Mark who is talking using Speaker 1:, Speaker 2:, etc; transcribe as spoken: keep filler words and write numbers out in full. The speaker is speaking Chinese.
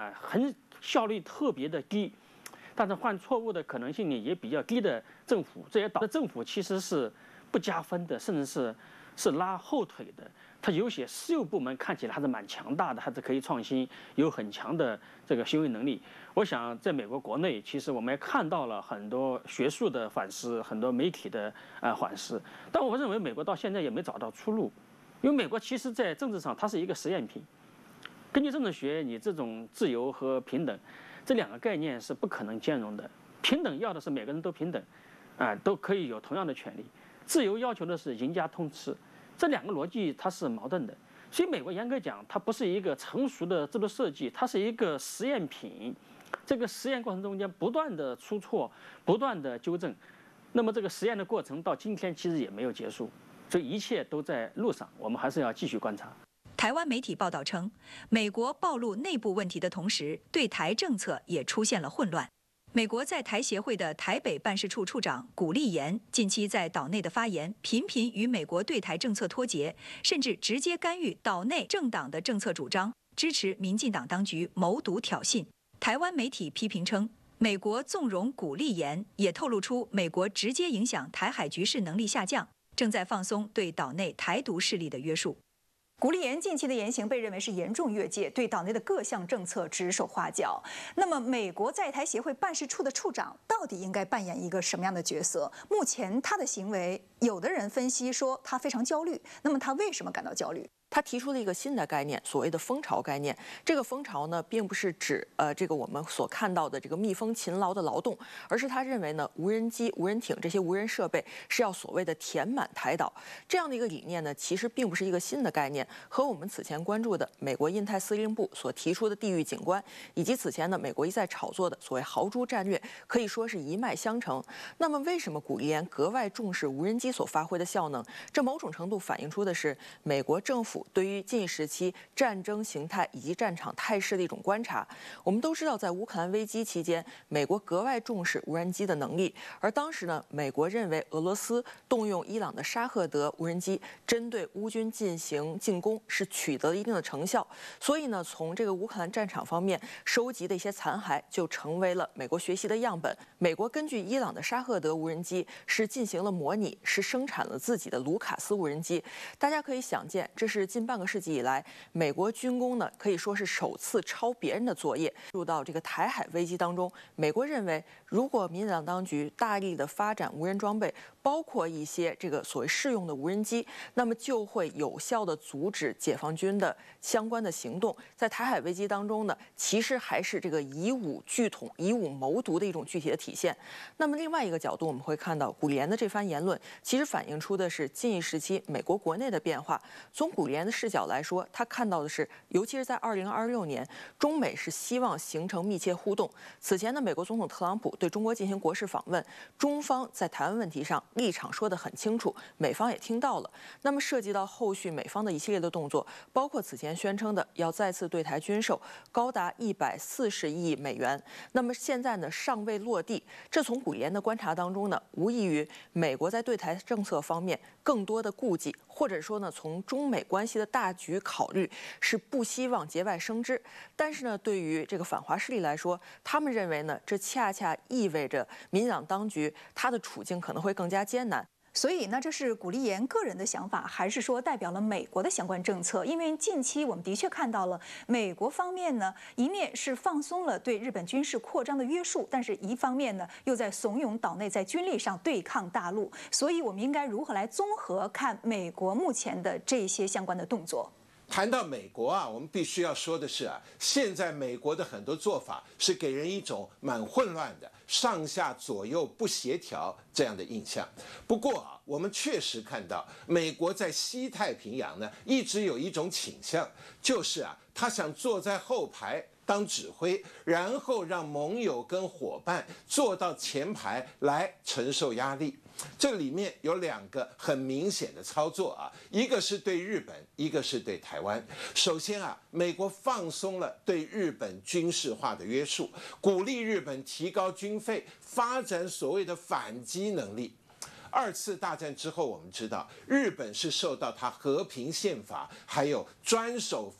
Speaker 1: 啊，很效率特别的低，但是犯错误的可能性呢也比较低的政府，这也导致政府其实是不加分的，甚至是是拉后腿的。它有些私有部门看起来还是蛮强大的，还是可以创新，有很强的这个行为能力。我想在美国国内，其实我们也看到了很多学术的反思，很多媒体的呃反思。但我认为美国到现在也没找到出路，因为美国其实在政治上它是一个实验品。根据政治学，你这种自由和平等这两个概念是不可能兼容的。平等要的是每个人都平等，啊、呃，都可以有同样的权利；自由要求的是赢家通吃。这两个逻辑它是矛盾的，所以美国严格讲，它不是一个成熟的制度设计，它是一个实验品。这个实验过程中间不断的出错，不断的纠正，那么这个实验的过程到今天其实也没有结束，所以一切都在路上，我们还是要继续观察。
Speaker 2: 台湾媒体报道称，美国暴露内部问题的同时，对台政策也出现了混乱。美国在台协会的台北办事处处长古立言近期在岛内的发言，频频与美国对台政策脱节，甚至直接干预岛内政党的政策主张，支持民进党当局谋独挑衅。台湾媒体批评称，美国纵容古立言，也透露出美国直接影响台海局势能力下降，正在放松对岛内台独势力的约束。
Speaker 3: 古立言近期的言行被认为是严重越界，对岛内的各项政策指手画脚。那么，美国在台协会办事处的处长到底应该扮演一个什么样的角色？目前他的行为，有的人分析说他非常焦虑。那么他为什么感到焦虑？
Speaker 4: 他提出了一个新的概念，所谓的蜂巢概念。这个蜂巢呢，并不是指呃这个我们所看到的这个蜜蜂勤劳的劳动，而是他认为呢，无人机、无人艇这些无人设备是要所谓的填满台岛。这样的一个理念呢，其实并不是一个新的概念，和我们此前关注的美国印太司令部所提出的地域景观，以及此前呢美国一再炒作的所谓豪猪战略，可以说是一脉相承。那么，为什么古立言格外重视无人机所发挥的效能？这某种程度反映出的是美国政府对于近时期战争形态以及战场态势的一种观察。我们都知道，在乌克兰危机期间，美国格外重视无人机的能力，而当时呢，美国认为俄罗斯动用伊朗的沙赫德无人机针对乌军进行进攻是取得了一定的成效，所以呢，从这个乌克兰战场方面收集的一些残骸就成为了美国学习的样本。美国根据伊朗的沙赫德无人机是进行了模拟，是生产了自己的卢卡斯无人机。大家可以想见，这是近半个世纪以来，美国军工呢可以说是首次抄别人的作业。入到这个台海危机当中，美国认为，如果民进党当局大力的发展无人装备，包括一些这个所谓适用的无人机，那么就会有效的阻止解放军的相关的行动。在台海危机当中呢，其实还是这个以武拒统、以武谋独的一种具体的体现。那么另外一个角度，我们会看到古立言的这番言论，其实反映出的是近一时期美国国内的变化。从古立言的视角来说，他看到的是，尤其是在二零二六年，中美是希望形成密切互动。此前的美国总统特朗普对中国进行国事访问，中方在台湾问题上立场说得很清楚，美方也听到了。那么涉及到后续美方的一系列的动作，包括此前宣称的要再次对台军售高达一百四十亿美元，那么现在呢尚未落地。这从古立言的观察当中呢，无异于美国在对台政策方面更多的顾忌，或者说呢，从中美关系的大局考虑，是不希望节外生枝。但是呢，对于这个反华势力来说，他们认为呢，这恰恰意味着民进党当局他的处境可能会更加艰难。
Speaker 3: 所以呢，这是古立言个人的想法，还是说代表了美国的相关政策？因为近期我们的确看到了美国方面呢，一面是放松了对日本军事扩张的约束，但是一方面呢，又在怂恿岛内在军力上对抗大陆。所以，我们应该如何来综合看美国目前的这些相关的动作？
Speaker 5: 谈到美国啊，我们必须要说的是啊，现在美国的很多做法是给人一种蛮混乱的、上下左右不协调这样的印象。不过啊，我们确实看到美国在西太平洋呢，一直有一种倾向，就是啊，他想坐在后排当指挥，然后让盟友跟伙伴坐到前排来承受压力。这里面有两个很明显的操作啊，一个是对日本，一个是对台湾。首先啊，美国放松了对日本军事化的约束，鼓励日本提高军费，发展所谓的反击能力。二次大战之后，我们知道日本是受到它和平宪法还有专守